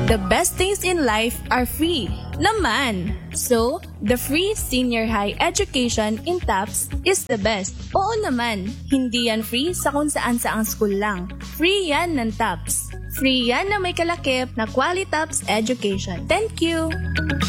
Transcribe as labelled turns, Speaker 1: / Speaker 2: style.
Speaker 1: The best things in life are free naman. So, the free senior high education in TAPS is the best. Oo naman, hindi yan free sa kung saan-saang school lang. Free yan ng TAPS. Free yan na may kalakip na Quality TAPS education. Thank you!